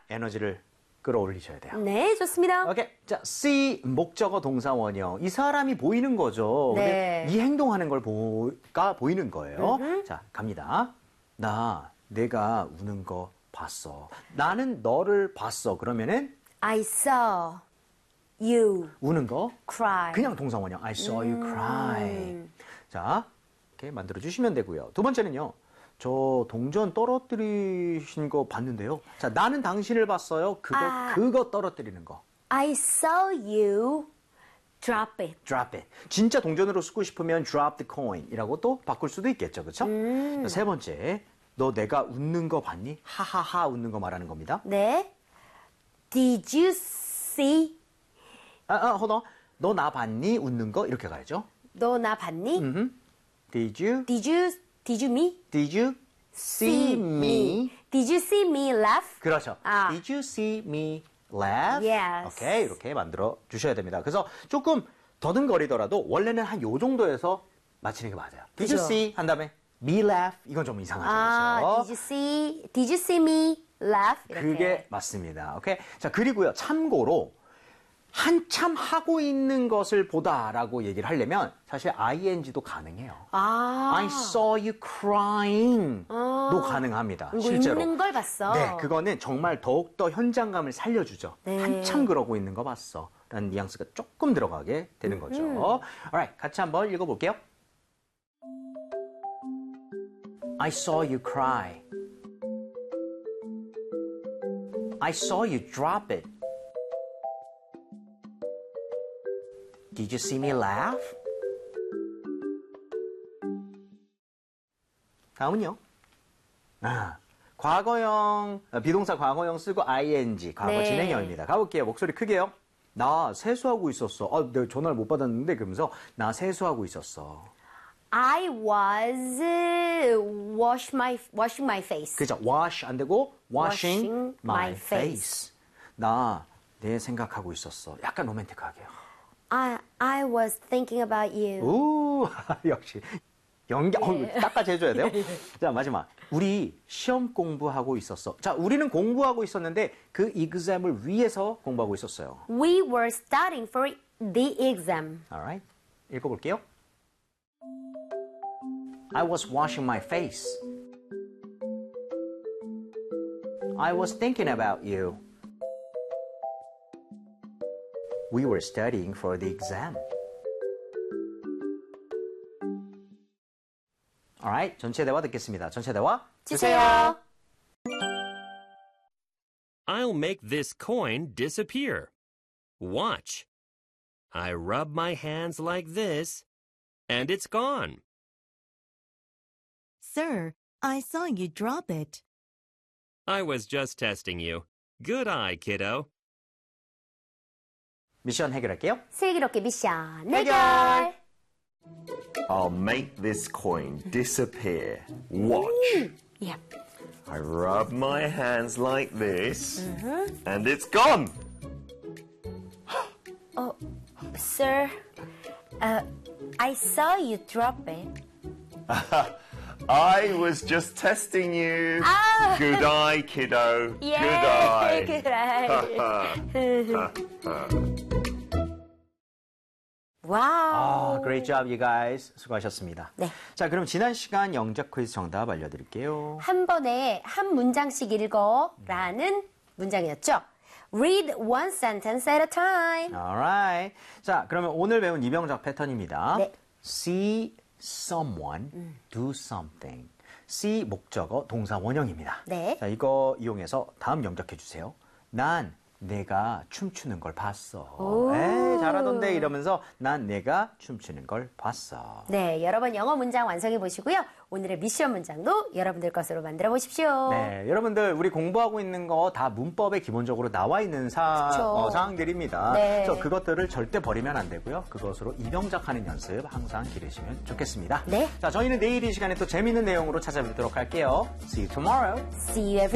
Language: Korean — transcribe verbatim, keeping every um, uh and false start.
에너지를 끌어올리셔야 돼요. 네, 좋습니다. 오케이. 자, see 목적어 동사 원형. 이 사람이 보이는 거죠. 네. 근데 이 행동하는 걸 보가 보이는 거예요. 음흠. 자, 갑니다. 나 내가 우는 거 봤어. 나는 너를 봤어. 그러면은 I saw you 우는 거 cry. 그냥 동사 원형. I saw you cry. 자, 이렇게 만들어 주시면 되고요. 두 번째는요. 저 동전 떨어뜨리신 거 봤는데요. 자, 나는 당신을 봤어요. 그거 아. 그거 떨어뜨리는 거. I saw you drop it. drop it. 진짜 동전으로 쓰고 싶으면 drop the coin이라고 또 바꿀 수도 있겠죠. 그렇죠? 음. 자, 세 번째. 너 내가 웃는 거 봤니? 하하하 웃는 거 말하는 겁니다. 네. Did you see? 아, 아, hold on. 너 나 봤니? 웃는 거 이렇게 가야죠. 너 나 봤니? 음흠. Did you Did you Did you me? Did you see me? Did you see me laugh? 그렇죠. 아. Did you see me laugh? Yes. 오케이, 이렇게 만들어 주셔야 됩니다. 그래서 조금 더듬거리더라도 원래는 한 요 정도에서 마치는 게 맞아요. Did you 그죠. see? 한 다음에 me laugh? 이건 좀 이상하죠. 아, 그렇죠? Did you see? Did you see me laugh? 이렇게. 그게 맞습니다. 오케이. 자, 그리고요. 참고로 한참 하고 있는 것을 보다라고 얘기를 하려면 사실 아이엔지도 가능해요. 아. I saw you crying 아. 도 가능합니다. 이거 실제로. 있는 걸 봤어. 네, 그거는 정말 더욱더 현장감을 살려주죠. 네. 한참 그러고 있는 거 봤어. 라는 뉘앙스가 조금 들어가게 되는 거죠. 음. Alright, 같이 한번 읽어볼게요. I saw you cry. I saw you drop it. Did you see me laugh? 다음은요. 아, 과거형, 비동사 과거형 쓰고 아이엔지, 과거 네. 진행형입니다. 가볼게요. 목소리 크게요. 나 세수하고 있었어. 아, 내가 전화를 못 받았는데 그러면서 나 세수하고 있었어. I was uh, wash my washing my face. 그죠? wash 안 되고 washing, Washing my, my face. 나 내 생각하고 있었어. 약간 로맨틱하게요. I I was thinking about you. 오, 역시 연기, 어우, 닦아서 해줘야 돼요. 자, 마지막. 우리 시험 공부하고 있었어. 자, 우리는 공부하고 있었는데 그 exam을 위해서 공부하고 있었어요. We were studying for the exam. Alright. 읽어볼게요. I was washing my face. I was thinking about you. We were studying for the exam. Alright, 전체 대화 듣겠습니다. 전체 대화 주세요. I'll make this coin disappear. Watch. I rub my hands like this, and it's gone. Sir, I saw you drop it. I was just testing you. Good eye, kiddo. 미션 해결할게요. 슬기롭게 미션 해결! 해결. I'll make this coin disappear. Watch. Yep. I rub my hands like this, and it's gone. Oh, sir, uh, I saw you drop it. I was just testing you. Ah. Good eye, kiddo. Yeah, Good eye. good eye. 와우. 아, great job, you guys. 수고하셨습니다. 네. 자, 그럼 지난 시간 영작 퀴즈 정답 알려드릴게요. 한 번에 한 문장씩 읽어라는 문장이었죠. Read one sentence at a time. Alright. 자, 그러면 오늘 배운 이병작 패턴입니다. 네. See someone do something. See 목적어 동사 원형입니다. 네. 자, 이거 이용해서 다음 영작해 주세요. 난 내가 춤추는 걸 봤어. 오. 에이, 잘하던데 이러면서 난 내가 춤추는 걸 봤어. 네, 여러분 영어 문장 완성해 보시고요. 오늘의 미션 문장도 여러분들 것으로 만들어 보십시오. 네, 여러분들 우리 공부하고 있는 거 다 문법에 기본적으로 나와 있는 사, 그쵸. 어, 사항들입니다. 네. 그래서 그것들을 절대 버리면 안 되고요. 그것으로 이병작하는 연습 항상 기르시면 좋겠습니다. 네. 자, 저희는 내일 이 시간에 또 재미있는 내용으로 찾아뵙도록 할게요. See you tomorrow. See you every